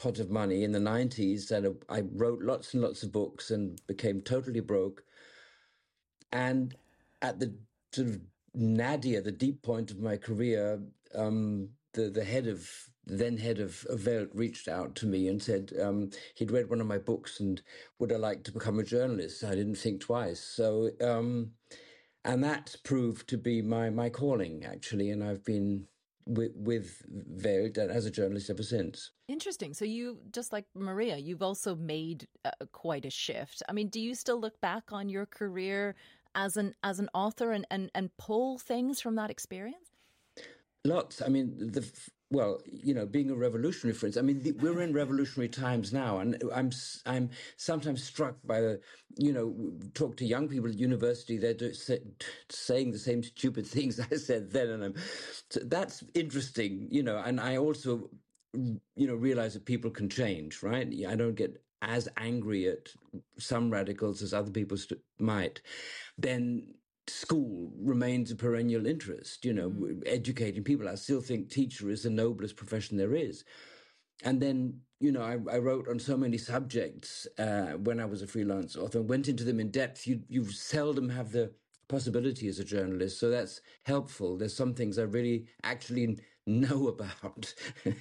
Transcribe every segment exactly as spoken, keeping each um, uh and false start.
pot of money in the nineties, and I wrote lots and lots of books and became totally broke. And at the sort of nadir, the deep point of my career, um, the the head of then head of, of Welt reached out to me and said um, he'd read one of my books and would I like to become a journalist? I didn't think twice. So um, and that proved to be my my calling, actually, and I've been with, with Welt as a journalist ever since. Interesting. So you, just like Maria, you've also made uh, quite a shift. I mean, do you still look back on your career as an as an author and, and, and pull things from that experience? Lots. I mean, the well, you know, being a revolutionary, for instance. I mean, the, we're in revolutionary times now, and I'm I'm sometimes struck by the, you know, talk to young people at university. They're do, say, saying the same stupid things I said then, and I'm so that's interesting, you know. And I also, you know, realize that people can change, right? I don't get as angry at some radicals as other people st- might. Then school remains a perennial interest, you know, mm. educating people. I still think teacher is the noblest profession there is. And then, you know, I, I wrote on so many subjects uh, when I was a freelance author and went into them in depth. You you seldom have the possibility as a journalist, so that's helpful. There's some things I really actually know about,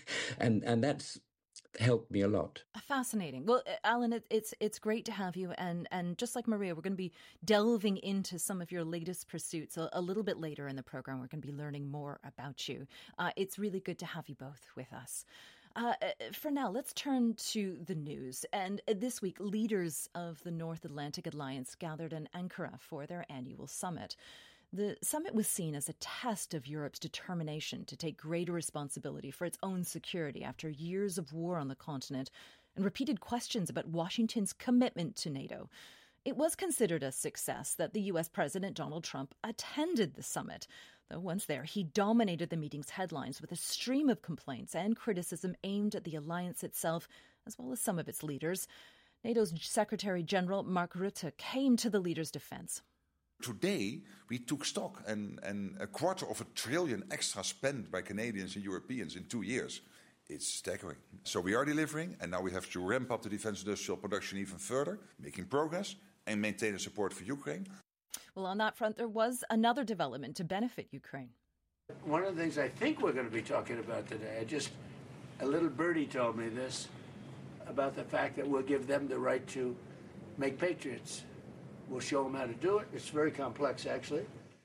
and and that's helped me a lot. Fascinating. Well, Alan, it, it's it's great to have you. And, and just like Maria, we're going to be delving into some of your latest pursuits a, a little bit later in the program. We're going to be learning more about you. Uh, it's really good to have you both with us. Uh, for now, let's turn to the news. And this week, leaders of the North Atlantic Alliance gathered in Ankara for their annual summit. The summit was seen as a test of Europe's determination to take greater responsibility for its own security after years of war on the continent and repeated questions about Washington's commitment to NATO. It was considered a success that the U S President Donald Trump attended the summit. Though once there, he dominated the meeting's headlines with a stream of complaints and criticism aimed at the alliance itself, as well as some of its leaders. NATO's Secretary General Mark Rutte came to the leaders' defense. Today, we took stock and, and a quarter of a trillion extra spent by Canadians and Europeans in two years. It's staggering. So we are delivering, and now we have to ramp up the defence industrial production even further, making progress and maintain support for Ukraine. Well, on that front, there was another development to benefit Ukraine. One of the things I think we're going to be talking about today, I just, a little birdie told me this, about the fact that we'll give them the right to make patriots. We'll show them how to do it. It's very complex, actually.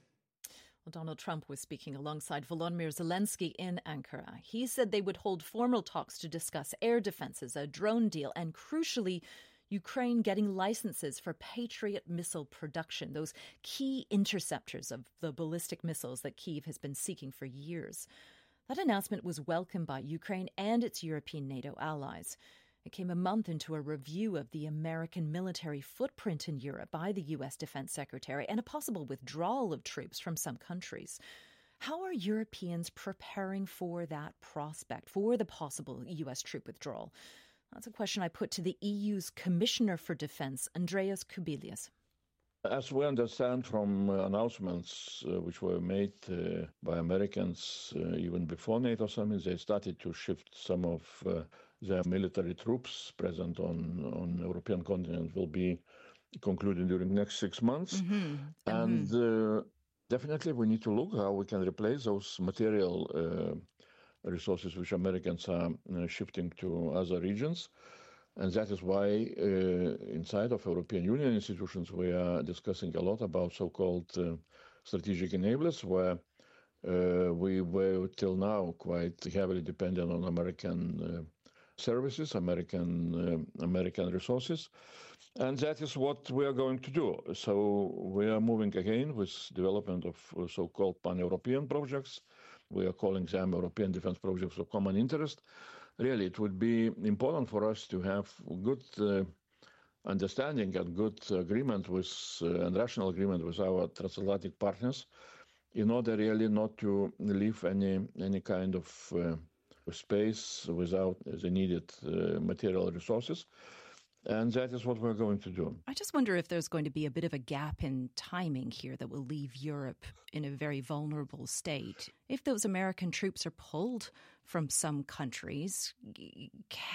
Well, Donald Trump was speaking alongside Volodymyr Zelensky in Ankara. He said they would hold formal talks to discuss air defences, a drone deal, and crucially, Ukraine getting licenses for Patriot missile production, those key interceptors of the ballistic missiles that Kyiv has been seeking for years. That announcement was welcomed by Ukraine and its European NATO allies. It came a month into a review of the American military footprint in Europe by the U S Defense Secretary and a possible withdrawal of troops from some countries. How are Europeans preparing for that prospect, for the possible U S troop withdrawal? That's a question I put to the E U's Commissioner for Defence, Andreas Kubilius. As we understand from uh, announcements uh, which were made uh, by Americans uh, even before NATO summits, they started to shift some of uh, their military troops present on on European continent will be concluded during the next six months. Mm-hmm. And mm-hmm. Uh, definitely we need to look how we can replace those material uh, resources which Americans are uh, shifting to other regions. And that is why uh, inside of European Union institutions, we are discussing a lot about so-called uh, strategic enablers, where uh, we were till now quite heavily dependent on American uh, services, American uh, American resources. And that is what we are going to do. So we are moving again with development of so-called pan-European projects. We are calling them European defense projects of common interest. Really, it would be important for us to have good uh, understanding and good agreement with uh, and rational agreement with our transatlantic partners in order really not to leave any any kind of uh, space without the needed uh, material resources. And that is what we're going to do. I just wonder if there's going to be a bit of a gap in timing here that will leave Europe in a very vulnerable state. If those American troops are pulled from some countries,